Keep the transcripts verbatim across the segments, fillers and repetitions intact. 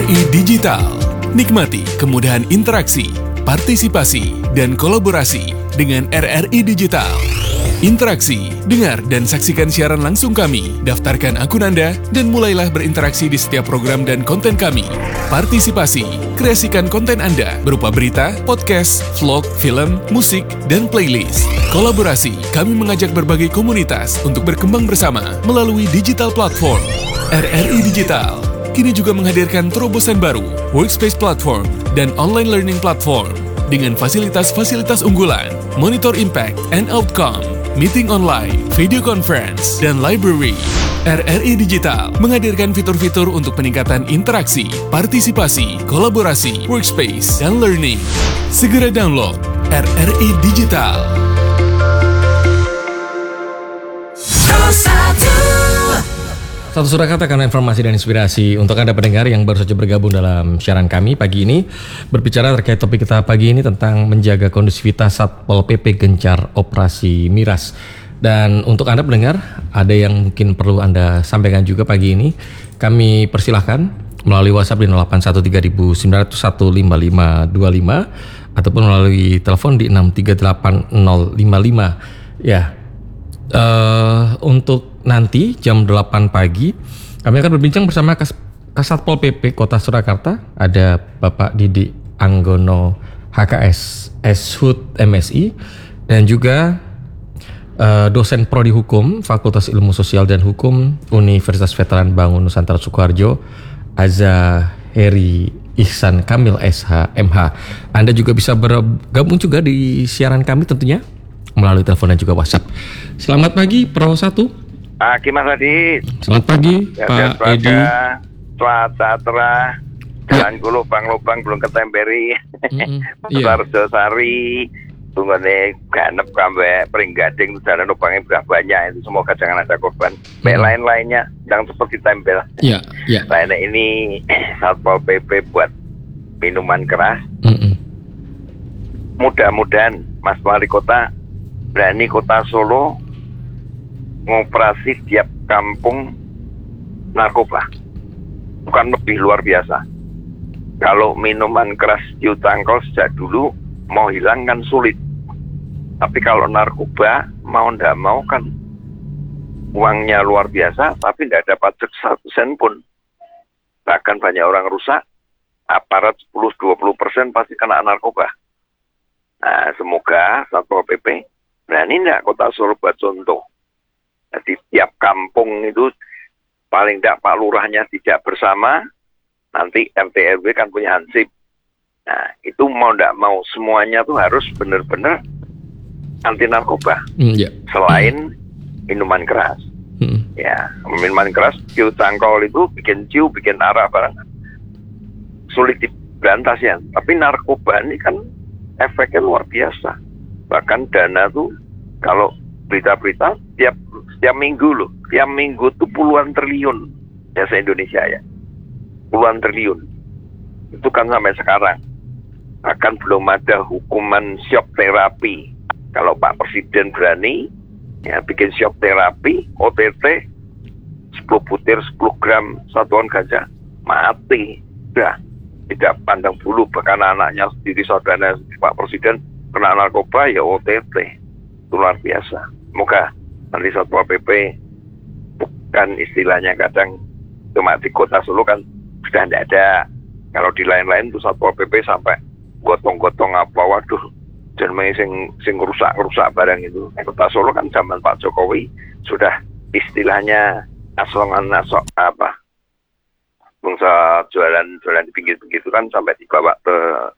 I Digital. Nikmati kemudahan interaksi, partisipasi, dan kolaborasi dengan R R I Digital. Interaksi, dengar dan saksikan siaran langsung kami, daftarkan akun Anda, dan mulailah berinteraksi di setiap program dan konten kami. Partisipasi, kreasikan konten Anda berupa berita, podcast, vlog, film, musik, dan playlist. Kolaborasi, kami mengajak berbagai komunitas untuk berkembang bersama melalui digital platform. R R I Digital kini juga menghadirkan terobosan baru, workspace platform, dan online learning platform dengan fasilitas-fasilitas unggulan, monitor impact and outcome, meeting online, video conference, dan library. R R I Digital menghadirkan fitur-fitur untuk peningkatan interaksi, partisipasi, kolaborasi, workspace, dan learning. Segera download R R I Digital. Satu Surakarta, karena informasi dan inspirasi untuk Anda pendengar yang baru saja bergabung dalam siaran kami pagi ini, berbicara terkait topik kita pagi ini tentang menjaga kondusivitas Satpol P P gencar operasi miras. Dan untuk Anda pendengar, ada yang mungkin perlu Anda sampaikan juga pagi ini, kami persilahkan melalui WhatsApp di nol delapan satu tiga sembilan nol satu lima lima dua lima ataupun melalui telepon di enam tiga delapan nol lima lima. Ya, uh, untuk nanti jam delapan pagi kami akan berbincang bersama Kas Kasatpol P P Kota Surakarta. Ada Bapak Didi Anggono H K S Eshut M Si, dan juga uh, dosen Prodi Hukum Fakultas Ilmu Sosial dan Hukum Universitas Veteran Bangun Nusantara Sukoharjo, Azaheri Ihsan Kamil S H M H. Anda juga bisa bergabung juga di siaran kami tentunya melalui telepon dan juga WhatsApp. Selamat pagi Pro satu. Pagi Mas Adi. Selamat pagi ya, Pak Edi. Cuaca cerah, jalan ku lubang-lubang belum ketemperi. Besar mm-hmm. Sari, tunggone ganep kambe Pringgading, jalan lubangnya berapa banyak itu, semoga jangan ada korban. Mm-hmm. Lain-lainnya yang seperti tempel. Iya, yeah, iya. Yeah. Lainnya ini Satpol P P buat minuman keras. Mm-hmm. Mudah-mudahan Mas Wali Kota berani Kota Solo ngoperasi tiap kampung narkoba. Bukan lebih luar biasa. Kalau minuman keras diutangkol sejak dulu mau hilang kan sulit. Tapi kalau narkoba mau ndak mau kan uangnya luar biasa, tapi ndak dapat satu sen pun. Bahkan banyak orang rusak, aparat sepuluh sampai dua puluh persen pasti kena narkoba. Nah, semoga Satpol P P berani ndak Kota Solo buat contoh. Jadi tiap kampung itu paling tidak Pak Lurahnya tidak bersama, nanti R T R W kan punya hansip. Nah, itu mau tidak mau semuanya tuh harus benar-benar anti narkoba. Mm, yeah. Selain minuman keras. Mm. Ya, minuman keras, ciu tangkol itu bikin ciu, bikin arak barang. Sulit diberantas ya. Tapi narkoba ini kan efeknya luar biasa. Bahkan dana tuh kalau berita-berita tiap setiap minggu loh, tiap minggu tuh puluhan triliun ya se-Indonesia ya, puluhan triliun. Itu kan sampai sekarang. Bahkan belum ada hukuman shock terapi. Kalau Pak Presiden berani ya bikin shock terapi, O T T sepuluh butir sepuluh gram satuan ganja, mati. Udah, tidak pandang bulu, bahkan anaknya sendiri, saudaranya Pak Presiden kena narkoba ya O T T. Itu luar biasa. Semoga nanti Satpol P P bukan istilahnya kadang cuma di Kota Solo kan sudah tidak ada. Kalau di lain-lain tuh Satpol P P sampai gotong-gotong apa, waduh, jenenge sing sing rusak-rusak barang itu. Kota Solo kan zaman Pak Jokowi sudah istilahnya asongan asok apa, bangsa jualan-jualan di pinggir-pinggir itu kan sampai dibawa ke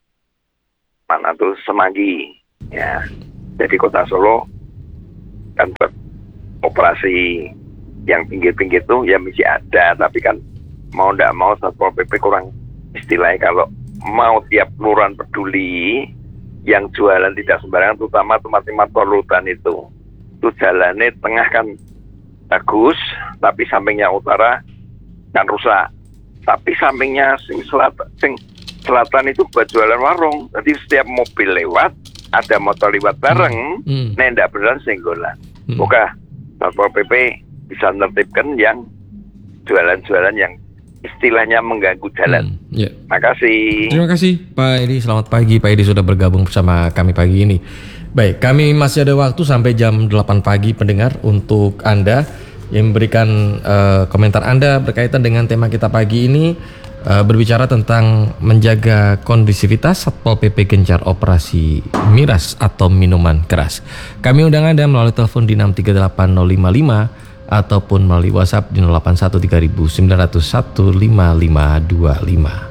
mana tuh Semanggi. Ya, jadi Kota Solo kan operasi yang pinggir-pinggir tuh ya masih ada, tapi kan mau ndak mau Satpol P P kurang istilahnya. Kalau mau tiap kelurahan peduli yang jualan tidak sembarangan, terutama tempat-tempat polutan itu itu jalannya tengah kan bagus, tapi sampingnya utara kan rusak, tapi sampingnya sing selatan, sing selatan itu buat jualan warung. Jadi setiap mobil lewat, ada motor lewat bareng, hmm. nah ndak beneran senggolan. Hmm. Moga Satpol P P bisa menertibkan yang jualan-jualan yang istilahnya mengganggu jalan. Hmm. Ya. Makasih. Terima kasih Pak Edi. Selamat pagi Pak Edi sudah bergabung bersama kami pagi ini. Baik, kami masih ada waktu sampai jam delapan pagi pendengar untuk Anda yang memberikan uh, komentar Anda berkaitan dengan tema kita pagi ini, uh, berbicara tentang menjaga kondusivitas Satpol P P gencar operasi miras atau minuman keras. Kami undang Anda melalui telepon di enam tiga delapan nol lima lima ataupun melalui WhatsApp di nol delapan satu tiga sembilan nol satu lima lima dua lima.